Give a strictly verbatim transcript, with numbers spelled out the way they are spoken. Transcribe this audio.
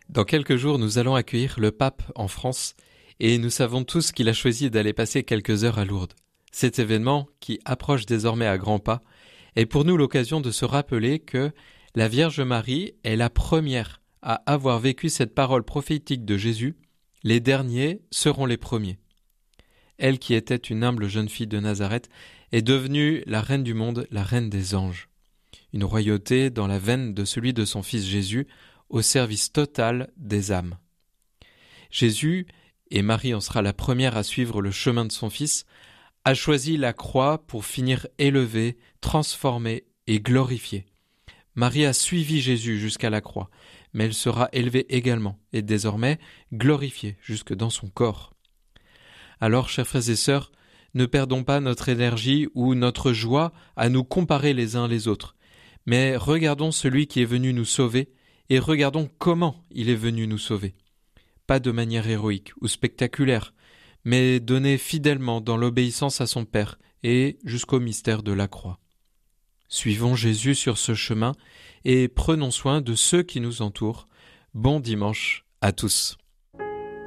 Dans quelques jours, nous allons accueillir le pape en France et nous savons tous qu'il a choisi d'aller passer quelques heures à Lourdes. Cet événement, qui approche désormais à grands pas, est pour nous l'occasion de se rappeler que la Vierge Marie est la première à avoir vécu cette parole prophétique de Jésus. Les derniers seront les premiers. Elle, qui était une humble jeune fille de Nazareth, est devenue la reine du monde, la reine des anges. Une royauté dans la veine de celui de son fils Jésus, au service total des âmes. Jésus, et Marie en sera la première à suivre le chemin de son fils, a choisi la croix pour finir élevé, transformé et glorifié. Marie a suivi Jésus jusqu'à la croix, mais elle sera élevée également et désormais glorifiée jusque dans son corps. Alors, chers frères et sœurs, ne perdons pas notre énergie ou notre joie à nous comparer les uns les autres, mais regardons celui qui est venu nous sauver et regardons comment il est venu nous sauver. Pas de manière héroïque ou spectaculaire, mais donné fidèlement dans l'obéissance à son Père et jusqu'au mystère de la croix. Suivons Jésus sur ce chemin et prenons soin de ceux qui nous entourent. Bon dimanche à tous.